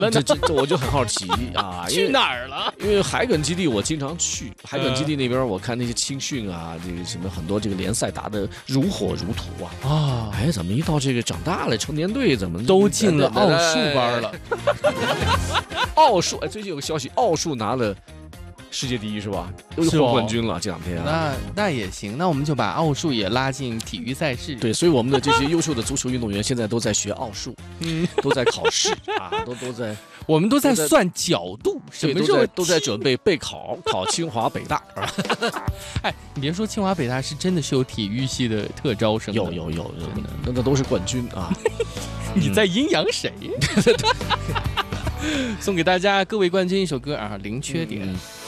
这我就很好奇啊， 去哪儿了？ 因为海埂基地我经常去，海埂基地那边我看那些青训啊，这个什么很多这个联赛打得如火如荼啊。哎，怎么一到这个长大了成年队，怎么都进了奥数班了？ 奥数，哎，最近有个消息，奥数拿了世界第一是吧？又获冠军了，这两天那也行，那我们就把奥数也拉进体育赛事。 对，所以我们的这些优秀的足球运动员现在都在学奥数，都在考试啊，都在， 我们都在算角度，什么时候都在准备备考清华北大。 哎，你别说清华北大是真的是有体育系的特招生， 有，那都是冠军啊！ 你在阴阳谁？送给大家各位冠军一首歌啊，零缺点。